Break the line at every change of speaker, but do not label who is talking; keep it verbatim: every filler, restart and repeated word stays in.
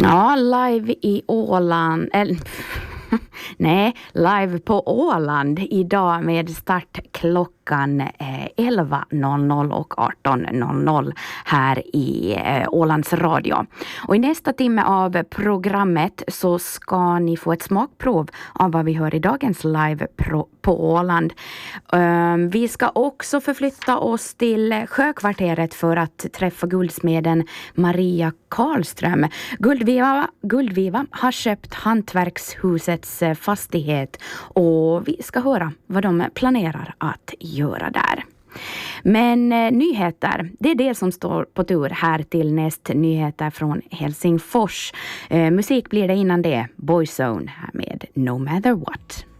Ja, live i Åland. Eller, nej, live på Åland idag med start klockan eh, elva noll noll och arton noll noll här i eh, Ålands Radio. Och i nästa timme av programmet så ska ni få ett smakprov av vad vi hör i dagens live pro- på Åland. Um, vi ska också förflytta oss till Sjökvarteret för att träffa guldsmeden Maria Karlström. Guldviva, Guldviva har köpt hantverkshusets fastighet och vi ska höra vad de planerar att göra där. Men eh, nyheter, det är det som står på tur här till näst nyheter från Helsingfors. Eh, musik blir det innan det, Boyzone här med No Matter What.